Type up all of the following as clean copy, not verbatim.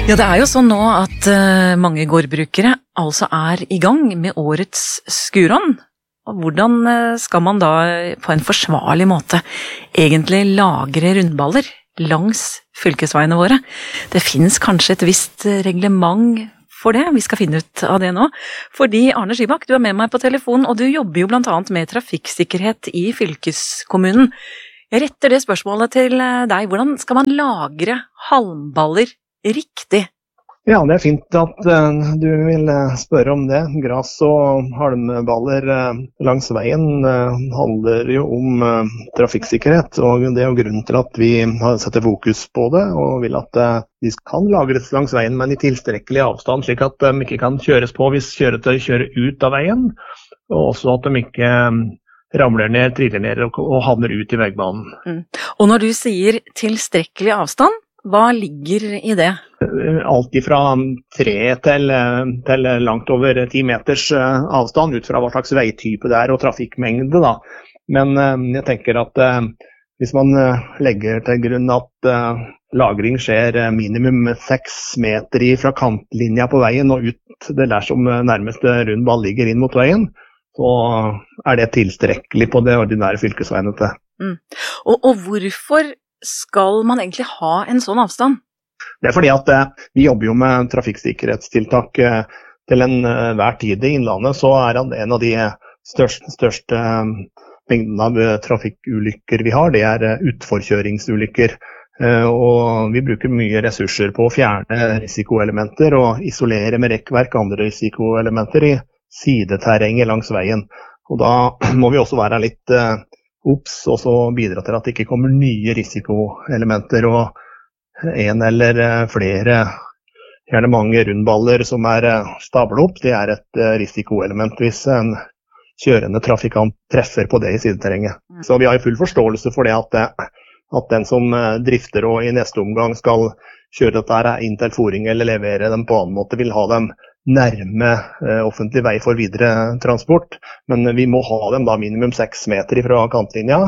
Ja, det jo sånn nå at mange gårdbrukere altså i gang med årets skuron. Og hvordan skal man da på en forsvarlig måte egentlig lagre rundballer langs fylkesveiene våre? Det finnes kanskje et visst reglement for det, vi skal finne ut av det nå. Fordi Arne Skibak, du med meg på telefonen, og du jobber jo blant annet med trafikksikkerhet i fylkeskommunen. Jeg retter det spørsmålet til deg, hvordan skal man lagre halmballer riktig? Ja, det fint at du vil spørre om det. Gras og halmballer langs veien handler jo om trafikksikkerhet, og det jo grunnen til at vi har setter fokus på det, og vil at de kan lagres langs veien, men i tilstrekkelig avstand, slik at de ikke kan kjøres på hvis kjøretøy kjører ut av veien, og også at de ikke ramler ned, triller ned og havner ut i veibanen. Og når du sier tilstrekkelig avstand, hva ligger i det? Alt fra 3 til langt over 10 meters avstand ut fra hva slags veitype det og trafikkmengde da. Men jeg tenker at hvis man legger til grunn at lagring skjer minimum 6 meter fra kantlinja på veien og ut det der som nærmeste rundball ligger inn mot veien, så det tilstrekkelig på det ordinære fylkesveinettet. Og hvorfor skal man egentlig ha en sånn avstand? Det fordi at vi jobber jo med trafikksikkerhetstiltak til hver tid i innlandet, så han en av de største mengdene av trafikkulykker vi har, det utforkjøringsulykker. Og vi bruker mye ressurser på å fjerne risikoelementer og isolere med rekkverk andre risikoelementer i sideterrenget langs veien. Og da må vi også være litt obs og så bidra til at det ikke kommer nye risikoelementer og en eller flere, gjerne mange rundballer som stablet opp, det et risikoelement hvis en kjørende trafikant treffer på det i sideterrenget. Så vi har full forståelse for det at den som drifter og i neste omgang skal kjøre dette inn til foring eller levere dem på annen måte, vil ha dem nærme offentlig vei for videre transport, men vi må ha dem da minimum 6 meter fra kantlinja,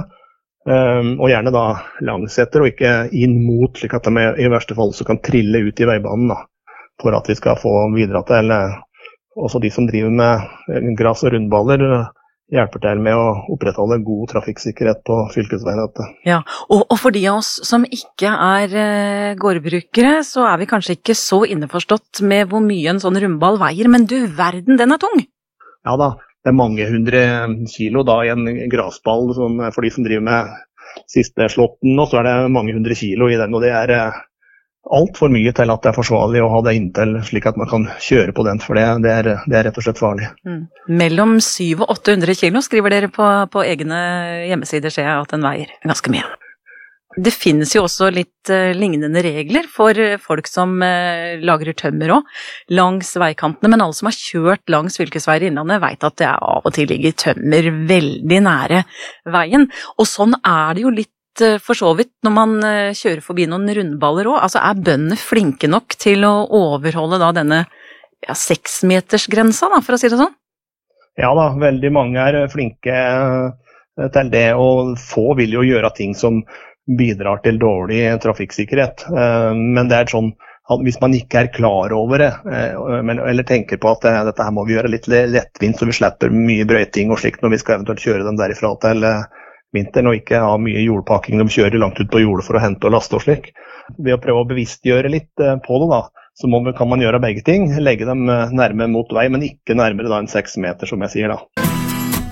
og gjerne da langsetter og ikke inn mot, slik at de i verste fall så kan trille ut i veibanen da, for at vi skal få videre til. Også de som driver med gras og rundballer hjelper til med å opprettholde god trafikksikkerhet på fylkesveinettet. Ja, og for de av oss som ikke gårdbrukere, så vi kanskje ikke så innforstått med hvor mye en sånn rundball veier, men du verden, den tung! Ja da, det mange 100 kilo da i en grasball, for de som driver med siste slåtten, og så det mange 100 kilo i den, og det alt for mye til at det forsvarlig å ha det inntil slik at man kan kjøre på den, for det rett og slett farlig. Mellom 700 og 800 kilo skriver dere på egne hjemmesider, ser jeg at den veier ganske mye. Det finnes jo også litt lignende regler for folk som lagrer tømmer også langs veikantene, men alle som har kjørt langs fylkesveier i innlandet vet at det av og til ligger tømmer veldig nære veien, og sånn det jo litt for så vidt når man kjører forbi noen rundballer også. Altså bøndene flinke nok til å overholde da denne 6-metersgrensa, da, for å si det sånn? Ja da, veldig mange flinke til det, og få vil jo gjøre ting som bidrar til dårlig trafikksikkerhet. Men det sånn at hvis man ikke klar over det, eller tenker på at dette her må vi gjøre litt lettvint, så vi slipper mye brøyting og slikt når vi skal eventuelt kjøre dem derifra til vinteren, og ikke ha mye jordpakking, de kjører langt ut på jordet for å hente og laste og slik. Ved å prøve å bevisstgjøre litt på det da, så kan man gjøre begge ting, legge dem nærme mot vei, men ikke nærmere da enn 6 meter, som jeg sier da.